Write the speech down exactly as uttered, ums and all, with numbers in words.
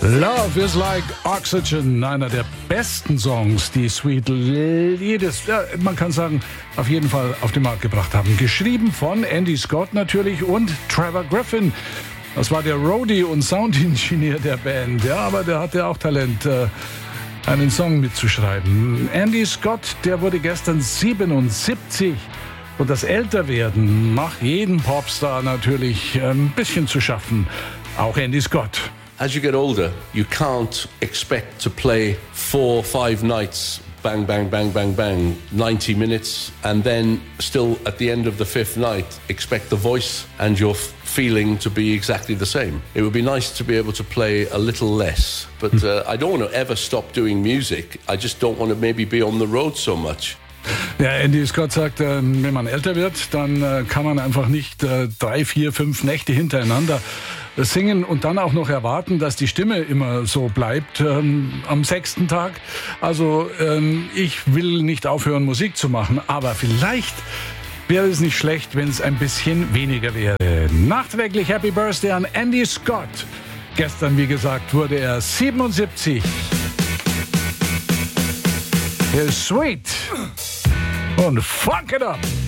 Love is like Oxygen, einer der besten Songs, die Sweet jedes, ja, man kann sagen, auf jeden Fall auf den Markt gebracht haben. Geschrieben von Andy Scott natürlich und Trevor Griffin. Das war der Roadie und Soundingenieur der Band. Ja, aber der hatte auch Talent, einen Song mitzuschreiben. Andy Scott, der wurde gestern siebenundsiebzig. Und das Älterwerden macht jeden Popstar natürlich ein bisschen zu schaffen. Auch Andy Scott. As you get older, you can't expect to play four, five nights, bang, bang, bang, bang, bang, ninety minutes, and then still at the end of the fifth night, expect the voice and your f- feeling to be exactly the same. It would be nice to be able to play a little less, but uh, I don't want to ever stop doing music. I just don't want to maybe be on the road so much. Ja, Andy Scott sagt, äh, wenn man älter wird, dann äh, kann man einfach nicht äh, drei, vier, fünf Nächte hintereinander singen und dann auch noch erwarten, dass die Stimme immer so bleibt ähm, am sechsten Tag. Also ähm, ich will nicht aufhören, Musik zu machen, aber vielleicht wäre es nicht schlecht, wenn es ein bisschen weniger wäre. Nachträglich Happy Birthday an Andy Scott. Gestern, wie gesagt, wurde er siebenundsiebzig. Hier ist Sweet und Funk It Up.